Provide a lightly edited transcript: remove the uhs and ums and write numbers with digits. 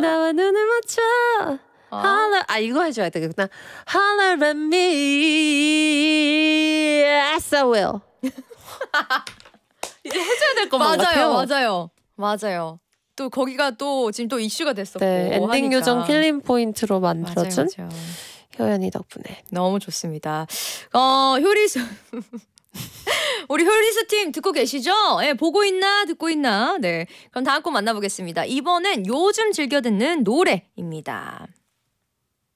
나와 눈을 맞춰 holler. 이거 해줘야 되겠구나. Holler at me. Yes, I will. 이제 해줘야 될 것만 같아요. 맞아요. 또 거기가 또 지금 또 이슈가 됐었고. 네, 엔딩 하니까. 요정 킬링 포인트로 만들어준 맞아요. 효연이 덕분에. 너무 좋습니다. 효리수 우리 효리수 팀 듣고 계시죠? 네, 보고 있나 듣고 있나? 네, 그럼 다음 곡 만나보겠습니다. 이번엔 요즘 즐겨 듣는 노래입니다.